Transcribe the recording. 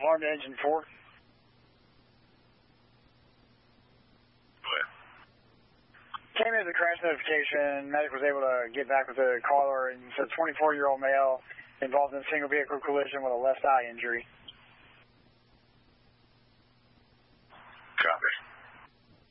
alarm to engine 4. Came in as a crash notification. Medic was able to get back with the caller and said 24-year-old male involved in a single vehicle collision with a left eye injury.